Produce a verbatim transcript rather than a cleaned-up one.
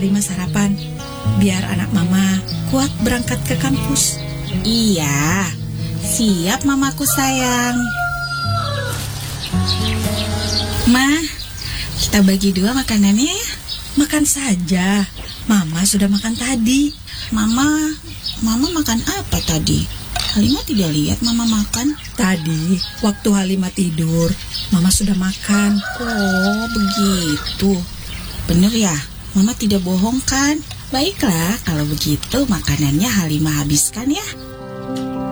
Halimah sarapan, biar anak mama kuat berangkat ke kampus. Iya, siap mamaku sayang. Ma, kita bagi dua makanannya ya. Makan saja, mama sudah makan tadi. Mama, mama makan apa tadi? Halimah tidak lihat mama makan. Tadi, waktu Halimah tidur, mama sudah makan. Oh, begitu. Bener ya, mama tidak bohong kan? Baiklah, kalau begitu makanannya Halimah habiskan ya.